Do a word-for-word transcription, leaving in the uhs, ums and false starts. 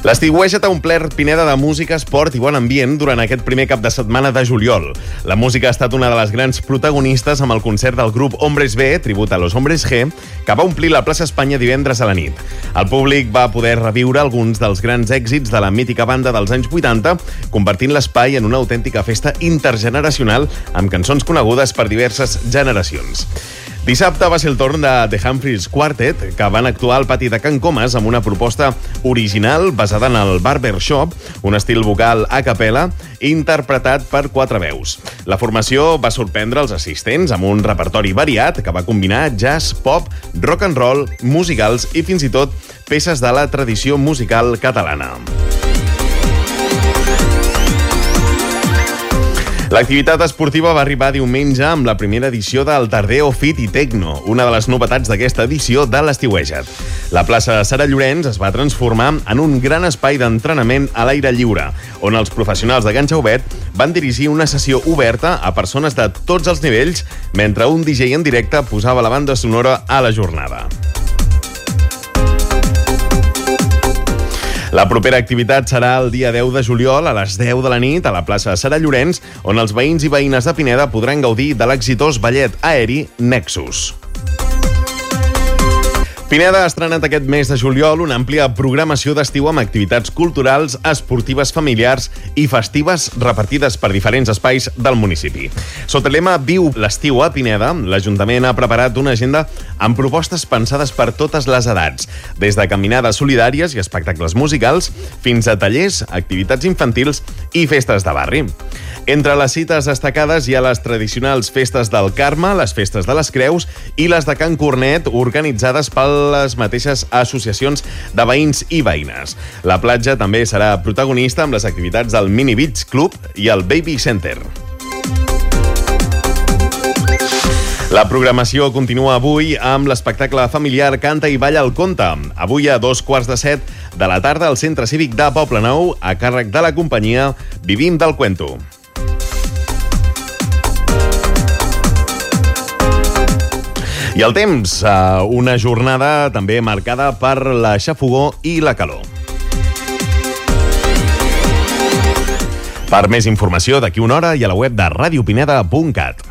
L'estiueja t'ha omplert Pineda de música, esport i bon ambient durant aquest primer cap de setmana de juliol. La música ha estat una de les grans protagonistes amb el concert del grup Hombres B, tribut a los Hombres G, que va omplir la plaça Espanya divendres a la nit. El públic va poder reviure alguns dels grans èxits de la mítica banda dels anys vuitanta, convertint l'espai en una autèntica festa intergeneracional amb cançons conegudes per diverses generacions. Dissabte va ser el torn de The Humphreys Quartet, que van actuar al pati de Can Comas amb una proposta original basada en el barbershop, un estil vocal a capella, interpretat per quatre veus. La formació va sorprendre els assistents amb un repertori variat que va combinar jazz, pop, rock and roll, musicals i fins i tot peces de la tradició musical catalana. L'activitat esportiva va arribar diumenge amb la primera edició del Tardeo Fit i Tecno, una de les novetats d'aquesta edició de l'estiuejat. La plaça Sara Llorenç es va transformar en un gran espai d'entrenament a l'aire lliure, on els professionals de Ganxa Obert van dirigir una sessió oberta a persones de tots els nivells, mentre un D J en directe posava la banda sonora a la jornada. La propera activitat serà el dia deu de juliol a les deu de la nit a la plaça Sara Llorenç, on els veïns i veïnes de Pineda podran gaudir de l'exitós ballet aeri Nexus. Pineda ha estrenat aquest mes de juliol una àmplia programació d'estiu amb activitats culturals, esportives familiars i festives repartides per diferents espais del municipi. Sota el lema Viu l'estiu a Pineda, l'Ajuntament ha preparat una agenda amb propostes pensades per totes les edats, des de caminades solidàries i espectacles musicals fins a tallers, activitats infantils i festes de barri. Entre les cites destacades hi ha les tradicionals festes del Carme, les festes de les Creus i les de Can Cornet, organitzades per les mateixes associacions de veïns i veïnes. La platja també serà protagonista amb les activitats del Mini Beach Club i el Baby Center. La programació continua avui amb l'espectacle familiar Canta i balla el conte. Avui a dos quarts de set de la tarda al Centre Cívic de Poblenou, a càrrec de la companyia Vivim del Cuento. I el temps, una jornada també marcada per la xafogor i la calor. Per més informació, d'aquí una hora i a la web de radiopineda punt cat.